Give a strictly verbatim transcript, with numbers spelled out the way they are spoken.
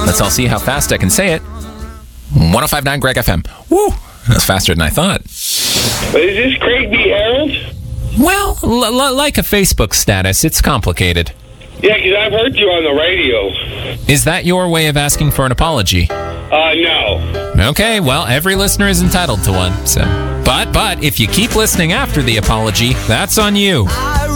Let's all see how fast I can say it. one oh five point nine Greg F M. Woo! That's faster than I thought. Is this Craig B. Harold? Well, l- l- like a Facebook status, it's complicated. Yeah, because I've heard you on the radio. Is that your way of asking for an apology? Uh, no. Okay, well, every listener is entitled to one, so... But, but, if you keep listening after the apology, that's on you.